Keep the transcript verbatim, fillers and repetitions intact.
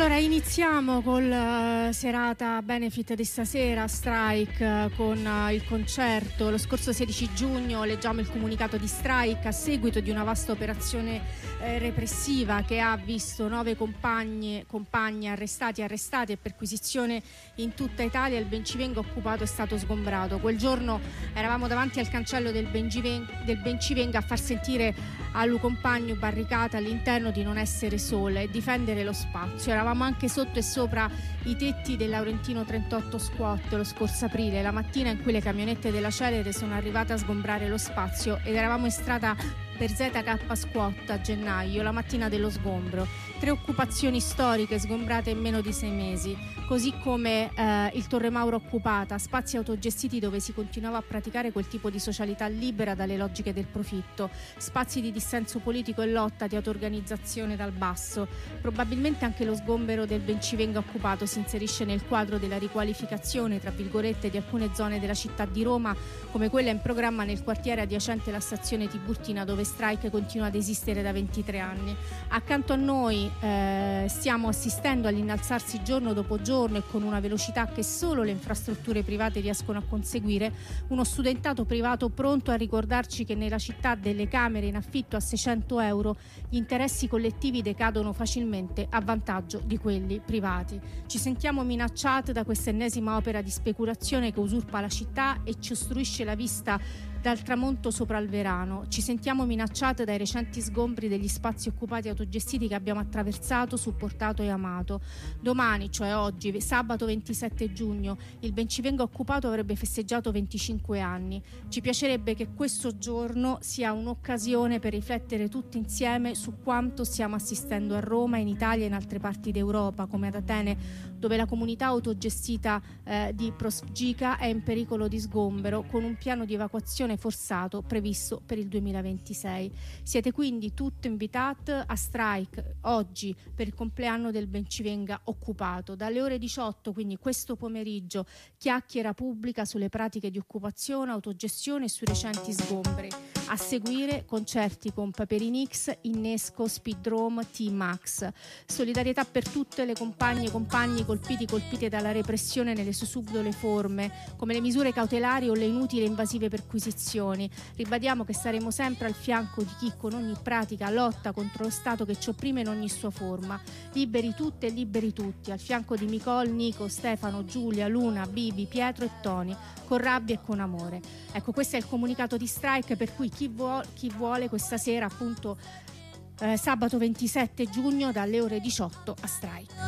Allora iniziamo con la serata benefit di stasera, Strike, con il concerto. Lo scorso sedici giugno leggiamo il comunicato di Strike a seguito di una vasta operazione eh, repressiva che ha visto nove compagni, compagni arrestati arrestati e perquisizione in tutta Italia. Il Bencivenga occupato è stato sgombrato. Quel giorno eravamo davanti al cancello del Bencivenga, del Bencivenga a far sentire allo compagno barricata all'interno di non essere sola e difendere lo spazio. Eravamo anche sotto e sopra i tetti del Laurentino trentotto Squat lo scorso aprile, la mattina in cui le camionette della Celere sono arrivate a sgombrare lo spazio, ed eravamo in strada per Z K Squat a gennaio, la mattina dello sgombro. Tre occupazioni storiche sgombrate in meno di sei mesi, così come eh, il Torre Mauro occupata, spazi autogestiti dove si continuava a praticare quel tipo di socialità libera dalle logiche del profitto, spazi di dissenso politico e lotta di auto-organizzazione dal basso. Probabilmente anche lo sgombero del Bencivenga occupato si inserisce nel quadro della riqualificazione, tra virgolette, di alcune zone della città di Roma, come quella in programma nel quartiere adiacente alla stazione Tiburtina, dove Strike continua ad esistere da ventitré anni. Accanto a noi eh, stiamo assistendo all'innalzarsi giorno dopo giorno e con una velocità che solo le infrastrutture private riescono a conseguire, uno studentato privato pronto a ricordarci che nella città delle camere in affitto a seicento euro gli interessi collettivi decadono facilmente a vantaggio di quelli privati. Ci sentiamo minacciati da questa ennesima opera di speculazione che usurpa la città e ci ostruisce la vista dal tramonto sopra il Verano. Ci sentiamo minacciate dai recenti sgombri degli spazi occupati e autogestiti che abbiamo attraversato, supportato e amato. Domani, cioè oggi, sabato ventisette giugno, il Bencivenga occupato avrebbe festeggiato venticinque anni. Ci piacerebbe che questo giorno sia un'occasione per riflettere tutti insieme su quanto stiamo assistendo a Roma, in Italia e in altre parti d'Europa, come ad Atene, dove la comunità autogestita eh, di Prosgica è in pericolo di sgombero, con un piano di evacuazione forzato previsto per il duemilaventisei. Siete quindi tutti invitati a Strike oggi per il compleanno del Bencivenga occupato. Dalle ore diciotto, quindi questo pomeriggio, chiacchiera pubblica sulle pratiche di occupazione, autogestione e sui recenti sgombri. A seguire concerti con Paperini X, Innesco, Speedrome, T-Max. Solidarietà per tutte le compagne e compagni colpiti colpite dalla repressione nelle sue subdole forme, come le misure cautelari o le inutili e invasive perquisizioni. Ribadiamo che saremo sempre al fianco di chi con ogni pratica lotta contro lo Stato che ci opprime in ogni sua forma. Liberi tutte e liberi tutti, al fianco di Nicole, Nico, Stefano, Giulia, Luna, Bibi, Pietro e Toni, con rabbia e con amore. Ecco, questo è il comunicato di Strike, per cui chi vuole, chi vuole questa sera, appunto eh, sabato ventisette giugno dalle ore diciotto a Strike.